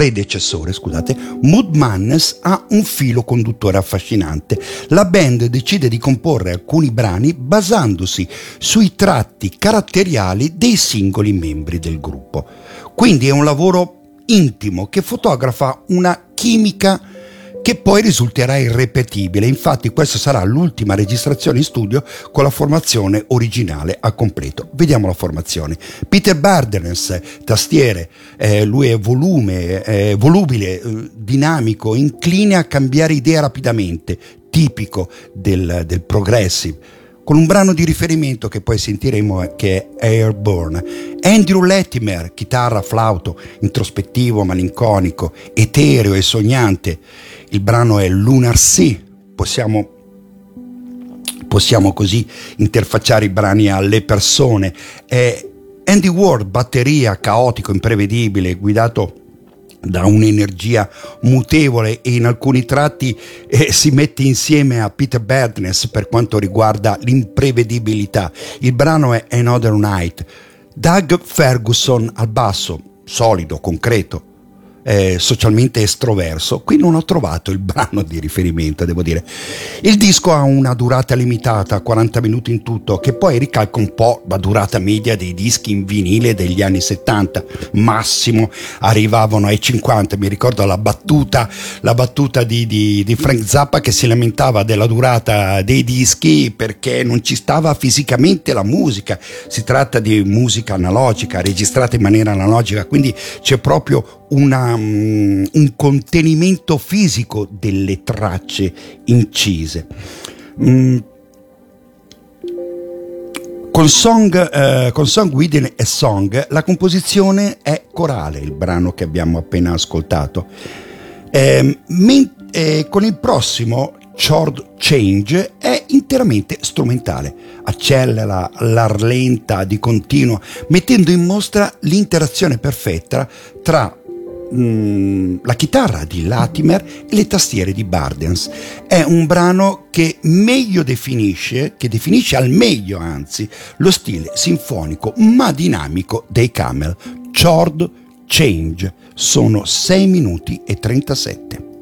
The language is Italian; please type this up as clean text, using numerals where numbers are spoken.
predecessore, scusate, Mood Madness ha un filo conduttore affascinante. La band decide di comporre alcuni brani basandosi sui tratti caratteriali dei singoli membri del gruppo. Quindi è un lavoro intimo che fotografa una chimica che poi risulterà irripetibile. Infatti questa sarà l'ultima registrazione in studio con la formazione originale a completo. Vediamo la formazione. Peter Bardens, tastiere, lui è volubile, dinamico, incline a cambiare idea rapidamente, tipico del progressive, con un brano di riferimento che poi sentiremo che è Airborne. Andrew Latimer, chitarra, flauto, introspettivo, malinconico, etereo e sognante. Il brano è Lunar Sea. Possiamo così interfacciare i brani alle persone. Andy Ward, batteria, caotico, imprevedibile, guidato da un'energia mutevole, e in alcuni tratti si mette insieme a Peter Bardens per quanto riguarda l'imprevedibilità. Il brano è Another Night. Doug Ferguson al basso, solido, concreto, socialmente estroverso. Qui non ho trovato il brano di riferimento, devo dire. Il disco ha una durata limitata, 40 minuti in tutto, che poi ricalca un po' la durata media dei dischi in vinile degli anni 70, massimo arrivavano ai 50. Mi ricordo la battuta di Frank Zappa, che si lamentava della durata dei dischi perché non ci stava fisicamente la musica. Si tratta di musica analogica, registrata in maniera analogica, quindi c'è proprio un contenimento fisico delle tracce incise. Con Song Within a Song la composizione è corale, il brano che abbiamo appena ascoltato. Con il prossimo, Chord Change, è interamente strumentale, accelera, la rallenta di continuo, mettendo in mostra l'interazione perfetta tra la chitarra di Latimer e le tastiere di Bardens. È un brano che definisce al meglio, anzi, lo stile sinfonico ma dinamico dei Camel. Chord Change. Sono 6 minuti e 37.